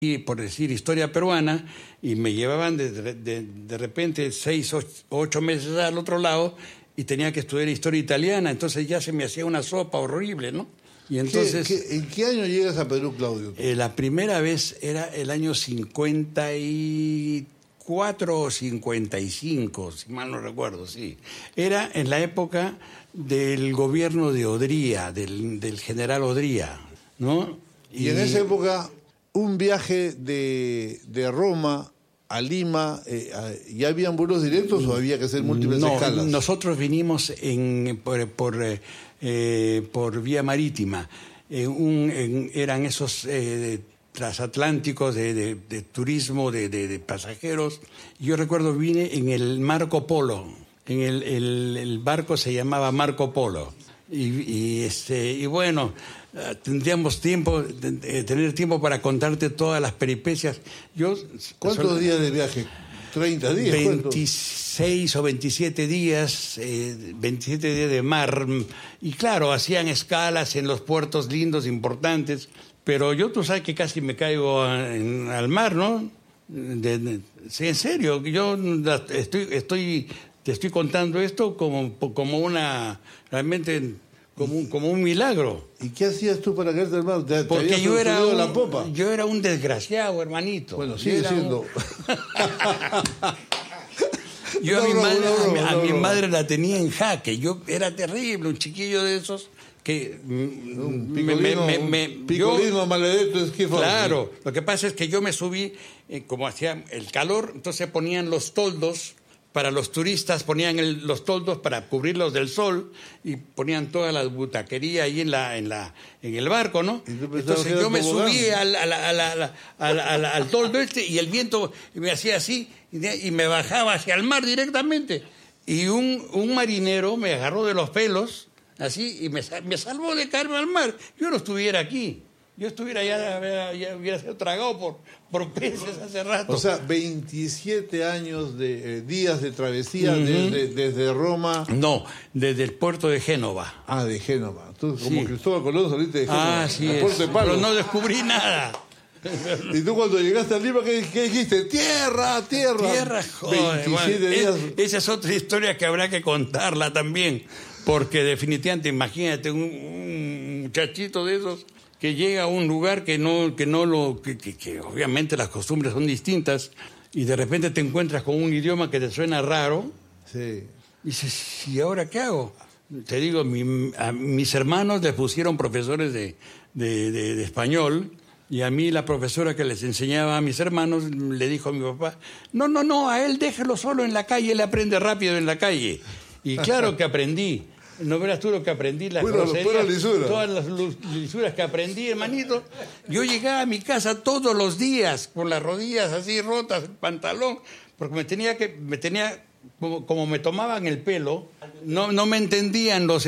y por decir historia peruana, y me llevaban de repente 6 o 8 meses al otro lado y tenía que estudiar historia italiana, entonces ya se me hacía una sopa horrible, ¿no? Y entonces, ¿En qué año llegas a Perú, Claudio? La primera vez era el año 54 o 55, si mal no recuerdo, sí. Era en la época del gobierno de Odría, del general Odría, ¿no? Y en esa época, un viaje de Roma a Lima, ¿ya habían vuelos directos o había que hacer múltiples escalas? Nosotros vinimos por vía marítima. Eran esos transatlánticos de turismo, de pasajeros. Yo recuerdo vine en el Marco Polo. El barco se llamaba Marco Polo. Y bueno, tendríamos tener tiempo para contarte todas las peripecias. ¿Cuántos días de viaje? ¿30 días? 26 o 27 días, 27 días de mar. Y claro, hacían escalas en los puertos lindos, importantes. Pero tú sabes que casi me caigo al mar, ¿no? Sí, en serio, yo te estoy contando esto como realmente como un milagro. ¿Y qué hacías tú para caerte al mar? Porque yo era un desgraciado, hermanito. Bueno, sigue siendo. Yo a mi madre la tenía en jaque. Yo era terrible, un chiquillo de esos que picolino maledetto esquifo. Claro, lo que pasa es que yo me subí, como hacía el calor, entonces ponían los toldos para los turistas, ponían los toldos para cubrirlos del sol y ponían toda la butaquería ahí en el barco, ¿no? Entonces yo me subí al toldo y el viento me hacía así y me bajaba hacia el mar directamente. Y un marinero me agarró de los pelos así y me salvó de caerme al mar. Yo no estuviera aquí. Yo estuviera ya hubiera sido tragado por peces hace rato. O sea, 27 años de días de travesía desde Roma. No, desde el puerto de Génova. Ah, de Génova. Tú, como Cristóbal Colón, saliste de Génova. Ah, sí es. Pero no descubrí nada. ¿Y tú cuando llegaste a Lima, qué dijiste? ¡Tierra, tierra! Tierra, joder. 27 días. Esa es otra historia que habrá que contarla también. Porque definitivamente, imagínate, un muchachito de esos que llega a un lugar que obviamente las costumbres son distintas y de repente te encuentras con un idioma que te suena raro. Sí. Y dices, ¿y ahora qué hago? Te digo, a mis hermanos les pusieron profesores de español y a mí la profesora que les enseñaba a mis hermanos le dijo a mi papá, no, a él déjelo solo en la calle, él aprende rápido en la calle. Y claro que aprendí. No verás tú lo que aprendí, las groserías, todas las lisuras que aprendí, hermanito. Yo llegaba a mi casa todos los días con las rodillas así rotas, el pantalón, porque como me tomaban el pelo, no me entendían los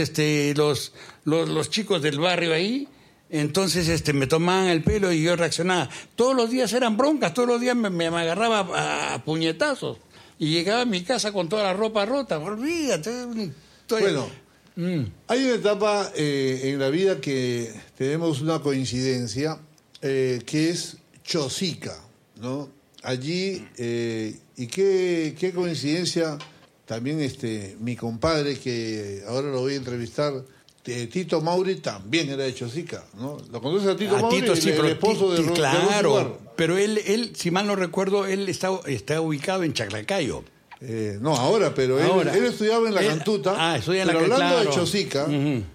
chicos del barrio ahí. Entonces me tomaban el pelo y yo reaccionaba. Todos los días eran broncas, todos los días me agarraba a puñetazos. Y llegaba a mi casa con toda la ropa rota. Olvídate. Bueno. Hay una etapa en la vida que tenemos una coincidencia que es Chosica, ¿no? Allí, y qué coincidencia, también mi compadre, que ahora lo voy a entrevistar, Tito Mauri, también era de Chosica, ¿no? ¿Lo conoces a Tito Mauri? Tito, sí, el esposo de claro, pero él, si mal no recuerdo, él está ubicado en Chaclacayo. No, ahora, pero él estudiaba en la Cantuta. Estudia en pero la hablando claro. de Chosica,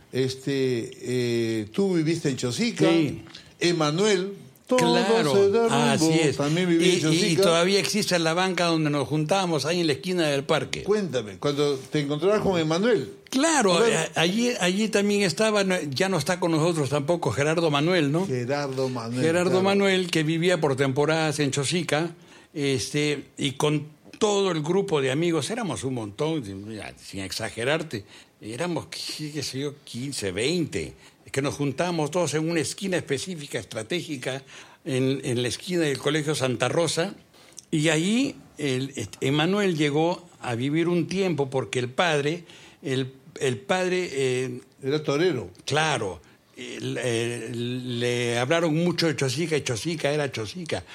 tú viviste en Chosica, sí. Emanuel, todo claro. se derrumbó, Así es. También viví en Chosica. Y todavía existe la banca donde nos juntábamos, ahí en la esquina del parque. Cuéntame, cuando te encontrabas con Emanuel. Claro, allí también estaba, ya no está con nosotros tampoco, Gerardo Manuel, ¿no? Gerardo claro. Manuel, que vivía por temporadas en Chosica, y con todo el grupo de amigos, éramos un montón, sin exagerarte, éramos, qué sé yo, 15, 20, que nos juntábamos todos en una esquina específica, estratégica, en la esquina del Colegio Santa Rosa, y allí Emanuel llegó a vivir un tiempo porque el padre era torero. Claro. Le hablaron mucho de Chosica y Chosica era Chosica.